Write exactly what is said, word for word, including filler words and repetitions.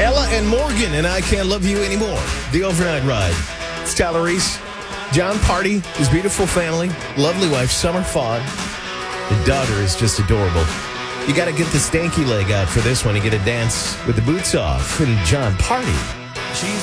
Ella and Morgan and I Can't Love You Anymore. The Overnight Ride. It's Tyler Reese. John Party, his beautiful family, lovely wife, Summer Fogg. The daughter is just adorable. You got to get the stanky leg out for this one. You get to dance with the boots off. And John Party. She's